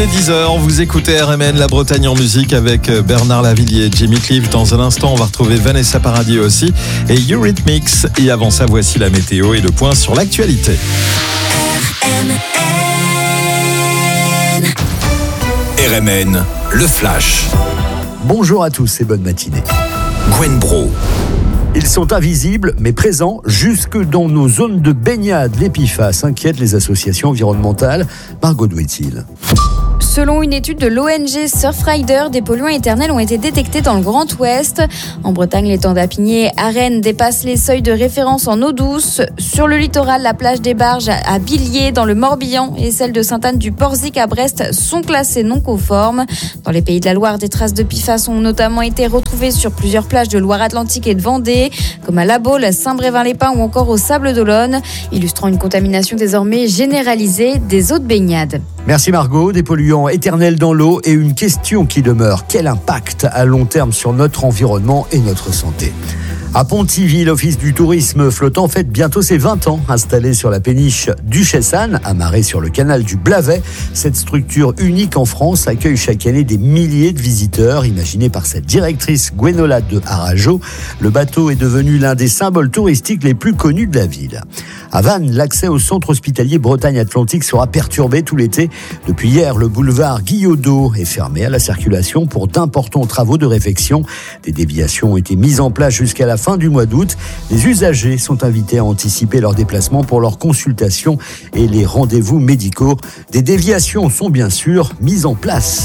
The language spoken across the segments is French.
10h, vous écoutez RMN, la Bretagne en musique avec Bernard Lavillier et Jimmy Cliff. Dans un instant, on va retrouver Vanessa Paradis aussi et Eurythmics. Et avant ça, voici la météo et le point sur l'actualité. RMN, le flash. Bonjour à tous et bonne matinée. Gwen Bro. Ils sont invisibles mais présents jusque dans nos zones de baignade. L'EPIFA s'inquiète les associations environnementales. Margot Douetil. Selon une étude de l'ONG Surfrider, des polluants éternels ont été détectés dans le Grand Ouest. En Bretagne, l'étang d'Apigné à Rennes dépasse les seuils de référence en eau douce. Sur le littoral, la plage des Barges à Billiers dans le Morbihan et celle de Sainte-Anne-du-Porzic à Brest sont classées non conformes. Dans les Pays de la Loire, des traces de PFAS ont notamment été retrouvées sur plusieurs plages de Loire-Atlantique et de Vendée, comme à La Baule, Saint-Brévin-les-Pins ou encore au Sables-d'Olonne, illustrant une contamination désormais généralisée des eaux de baignade. Merci Margot. Des polluants éternels dans l'eau et une question qui demeure. Quel impact à long terme sur notre environnement et notre santé ? À Pontivy, l'Office du tourisme flottant fête bientôt ses 20 ans. Installé sur la péniche Duchesse-Anne, amarrée sur le canal du Blavet, cette structure unique en France accueille chaque année des milliers de visiteurs. Imaginé par cette directrice Gwenola de Harajo, le bateau est devenu l'un des symboles touristiques les plus connus de la ville. À Vannes, l'accès au centre hospitalier Bretagne-Atlantique sera perturbé tout l'été. Depuis hier, le boulevard Guyaudot est fermé à la circulation pour d'importants travaux de réfection. Des déviations ont été mises en place jusqu'à la fin du mois d'août. Les usagers sont invités à anticiper leur déplacement pour leurs consultations et les rendez-vous médicaux. Des déviations sont bien sûr mises en place.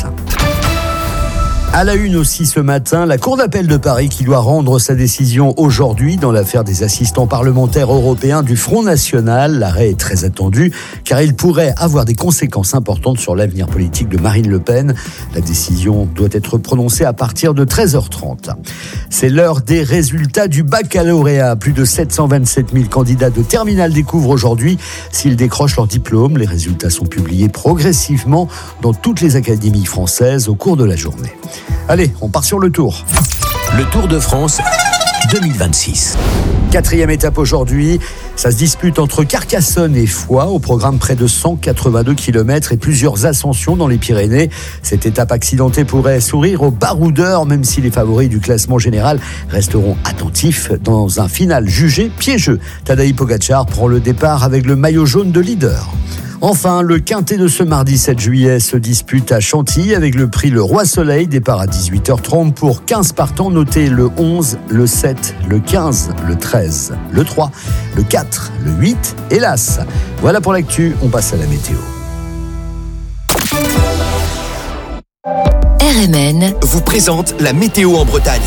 À la une aussi ce matin, la Cour d'appel de Paris qui doit rendre sa décision aujourd'hui dans l'affaire des assistants parlementaires européens du Front National. L'arrêt est très attendu car il pourrait avoir des conséquences importantes sur l'avenir politique de Marine Le Pen. La décision doit être prononcée à partir de 13h30. C'est l'heure des résultats du baccalauréat. Plus de 727 000 candidats de terminale découvrent aujourd'hui s'ils décrochent leur diplôme. Les résultats sont publiés progressivement dans toutes les académies françaises au cours de la journée. Allez, on part sur le tour. Le Tour de France 2026. 4e étape aujourd'hui, ça se dispute entre Carcassonne et Foix. Au programme, près de 182 km et plusieurs ascensions dans les Pyrénées. Cette étape accidentée pourrait sourire aux baroudeurs, même si les favoris du classement général resteront attentifs dans un final jugé piégeux. Tadej Pogačar prend le départ avec le maillot jaune de leader. Enfin, le quintet de ce mardi 7 juillet se dispute à Chantilly avec le prix Le Roi Soleil, départ à 18h30 pour 15 partants. Notez le 11, le 7, le 15, le 13, le 3, le 4, le 8 et l'As. Voilà pour l'actu, on passe à la météo. RMN vous présente la météo en Bretagne.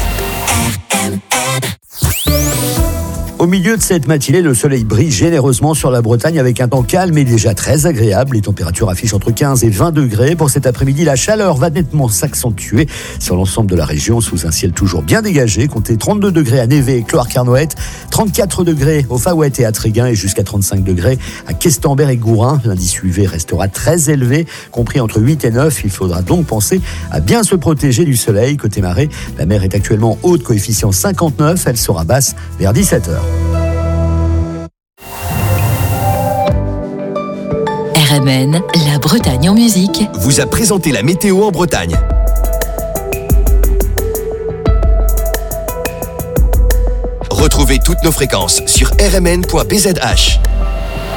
Au milieu de cette matinée, le soleil brille généreusement sur la Bretagne avec un temps calme et déjà très agréable. Les températures affichent entre 15 et 20 degrés. Pour cet après-midi, la chaleur va nettement s'accentuer sur l'ensemble de la région sous un ciel toujours bien dégagé. Comptez 32 degrés à Névé et Cloire-Carnoët, 34 degrés au Faouët et à Tréguin et jusqu'à 35 degrés à Questembert et Gourin. L'indice UV restera très élevé, compris entre 8 et 9. Il faudra donc penser à bien se protéger du soleil. Côté marée, la mer est actuellement haute, coefficient 59. Elle sera basse vers 17h. RMN, la Bretagne en musique, vous a présenté la météo en Bretagne. Retrouvez toutes nos fréquences sur rmn.bzh.